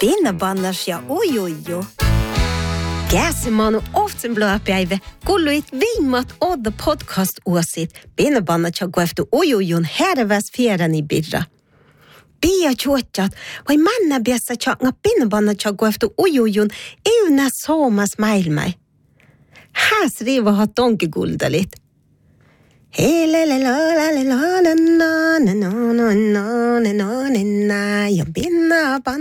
Pinnabannas ja ujuju. Käsimanu oftsen blöpäivä kulluit viimmat odda podcast-uosit pinnabannat ja gueftu ujujun herväs fjärani birra. Pia chuotjat vai manna biassa changa pinnabannat ja gueftu ujujun euna soomas maailmai. Häs riva ha tonkiguldalit. Ja pinnabanna